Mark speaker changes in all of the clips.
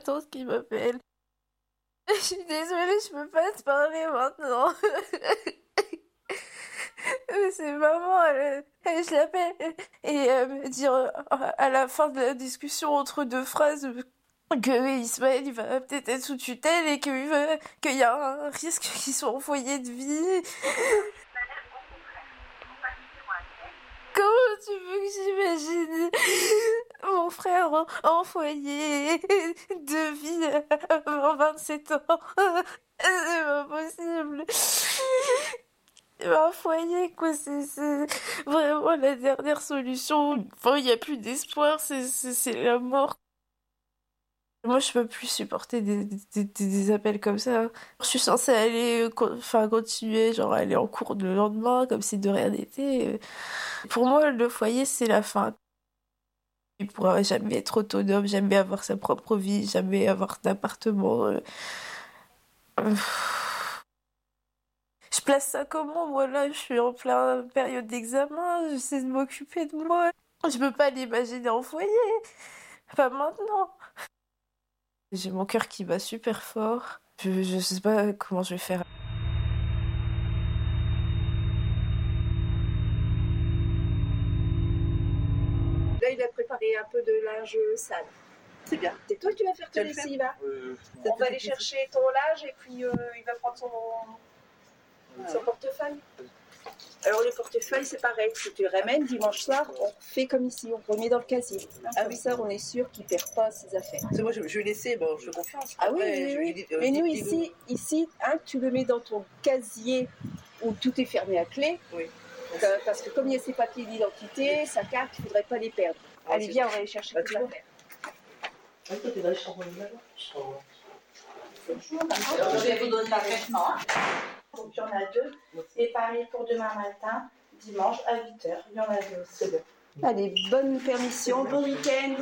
Speaker 1: tante qui m'appelle. Je suis désolée, je peux pas te parler maintenant. C'est maman, je l'appelle et elle me dit à la fin de la discussion entre deux phrases que Ismaël il va peut-être être sous tutelle et qu'il y a un risque qu'il soit en foyer de vie. Comment tu veux que j'imagine mon frère en foyer de vie avant 27 ans? C'est pas possible. Un foyer, quoi, c'est vraiment la dernière solution. Enfin, il n'y a plus d'espoir, c'est la mort. Moi, je peux plus supporter des appels comme ça. Je suis censée aller, enfin, continuer, genre aller en cours le lendemain, comme si de rien n'était. Pour moi, le foyer, c'est la fin. Il pourra jamais être autonome, jamais avoir sa propre vie, jamais avoir d'appartement. Je place ça comment, moi, là, je suis en pleine période d'examen, j'essaie de m'occuper de moi. Je peux pas l'imaginer en foyer. Pas maintenant. J'ai mon cœur qui bat super fort. Je sais pas comment je vais faire.
Speaker 2: Là, il a préparé un peu de linge sale.
Speaker 3: C'est bien.
Speaker 2: C'est toi qui vas faire ton lessive, hein On va aller chercher ton linge et puis il va prendre son portefeuille. Alors le portefeuille, c'est pareil. Si tu le ramènes dimanche soir, on fait comme ici, on remet dans le casier. Comme ça, on est sûr qu'il ne perd pas ses affaires.
Speaker 3: Parce que moi, je vais laisser, bon, je fais confiance.
Speaker 2: Ah
Speaker 3: Après,
Speaker 2: oui. Mais nous, ici tu le mets dans ton casier où tout est fermé à clé.
Speaker 3: Oui.
Speaker 2: Parce que comme il y a ses papiers d'identité, sa carte, il ne faudrait pas les perdre. Allez, viens, on va aller chercher tes affaires.
Speaker 3: Ah, toi, t'es dans les chambres là-bas.
Speaker 4: Je vais vous donner l'appartement. Donc, il y en a 2. Et pareil pour demain matin, dimanche à 8h. Il y en a 2 aussi.
Speaker 3: C'est bon.
Speaker 2: Allez, bonne permission, bon week-end.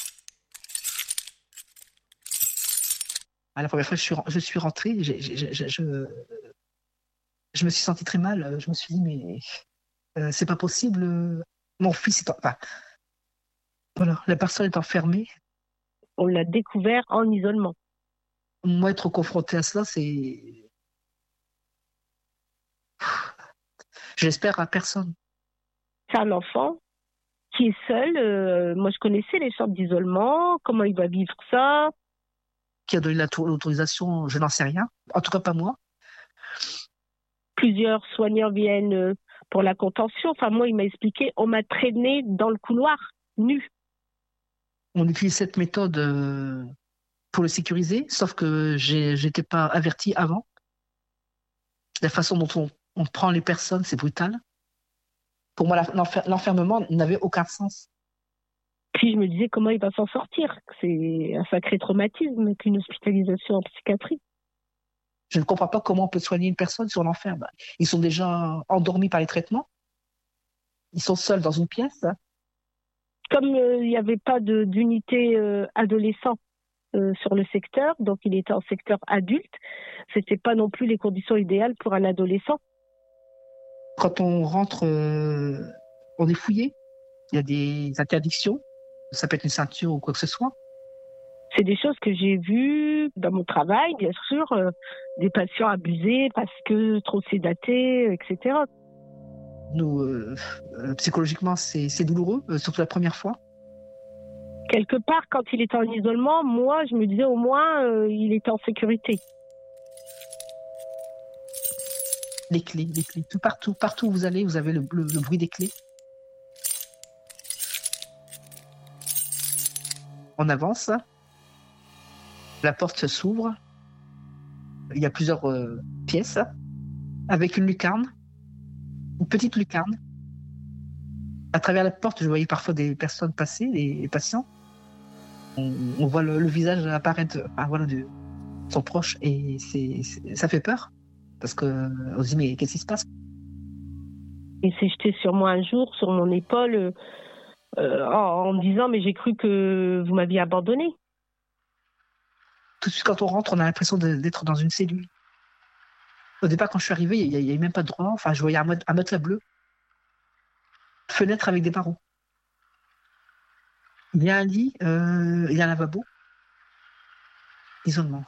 Speaker 5: À la première fois que je suis rentrée, je me suis sentie très mal. Je me suis dit, mais c'est pas possible. Mon fils est enfin, voilà, la personne est enfermée.
Speaker 6: On l'a découvert en isolement.
Speaker 5: Moi, être confrontée à cela, c'est... J'espère à personne.
Speaker 6: C'est un enfant qui est seul. Moi, je connaissais les chambres d'isolement, comment il va vivre ça.
Speaker 5: Qui a donné l'autorisation, je n'en sais rien. En tout cas, pas moi.
Speaker 6: Plusieurs soignants viennent pour la contention. Enfin, moi, il m'a expliqué, on m'a traîné dans le couloir, nu.
Speaker 5: On utilise cette méthode pour le sécuriser, sauf que j'étais pas avertie avant. La façon dont on prend les personnes, c'est brutal. Pour moi, l'enfermement n'avait aucun sens.
Speaker 6: Puis je me disais comment il va s'en sortir. C'est un sacré traumatisme qu'une hospitalisation en psychiatrie.
Speaker 5: Je ne comprends pas comment on peut soigner une personne si on l'enferme. Ils sont déjà endormis par les traitements. Ils sont seuls dans une pièce.
Speaker 6: Comme il n'y avait pas d'unité adolescent sur le secteur, donc il était en secteur adulte, c'était pas non plus les conditions idéales pour un adolescent.
Speaker 5: Quand on rentre, on est fouillé. Il y a des interdictions. Ça peut être une ceinture ou quoi que ce soit.
Speaker 6: C'est des choses que j'ai vues dans mon travail, bien sûr, des patients abusés parce que trop sédatés, etc.
Speaker 5: Nous, psychologiquement, c'est douloureux, surtout la première fois.
Speaker 6: Quelque part, quand il était en isolement, moi, je me disais au moins, il était en sécurité.
Speaker 5: Les clés, tout partout où vous allez, vous avez le bruit des clés. On avance, la porte s'ouvre, il y a plusieurs pièces avec une lucarne, une petite lucarne. À travers la porte, je voyais parfois des personnes passer, les patients. On voit le visage apparaître, voilà, de son proche, et ça fait peur parce que on se dit mais qu'est-ce qui se passe?
Speaker 6: Il s'est jeté sur moi un jour, sur mon épaule, en me disant mais j'ai cru que vous m'aviez abandonné.
Speaker 5: Tout de suite quand on rentre, on a l'impression d'être dans une cellule. Au départ, quand je suis arrivée, il n'y avait même pas de droit. Enfin, je voyais un matelas bleu, fenêtre avec des barreaux. Il y a un lit, il y a un lavabo. Isolement.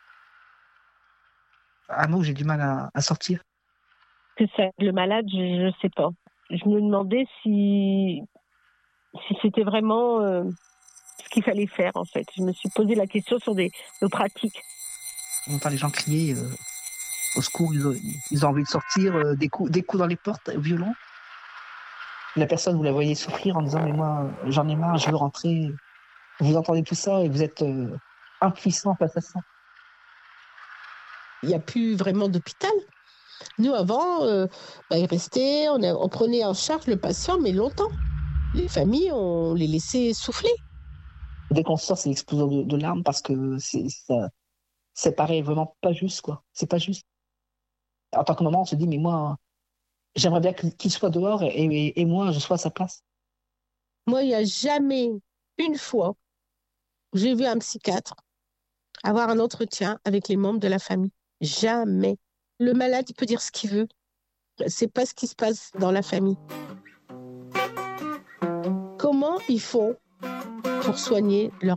Speaker 5: Un mot, j'ai du mal à sortir.
Speaker 6: Que ça, le malade, je ne sais pas. Je me demandais si c'était vraiment ce qu'il fallait faire, en fait. Je me suis posé la question sur nos pratiques.
Speaker 5: On entend les gens crier au secours, ils ont envie de sortir, des coups dans les portes, violents. La personne, vous la voyez souffrir en disant « Mais moi, j'en ai marre, je veux rentrer ». Vous entendez tout ça et vous êtes impuissant face à ça.
Speaker 7: Il n'y a plus vraiment d'hôpital. Nous, avant, il restait, on prenait en charge le patient, mais longtemps. Les familles, on les laissait souffler.
Speaker 5: Dès qu'on sort, c'est l'explosion de larmes parce que c'est pareil, vraiment pas juste, quoi. C'est pas juste. En tant que maman, on se dit, mais moi, j'aimerais bien qu'il soit dehors et moi, je sois à sa place.
Speaker 7: Moi, il n'y a jamais une fois où j'ai vu un psychiatre avoir un entretien avec les membres de la famille. Jamais. Le malade, il peut dire ce qu'il veut. C'est pas ce qui se passe dans la famille. Comment ils font pour soigner leurs malades ?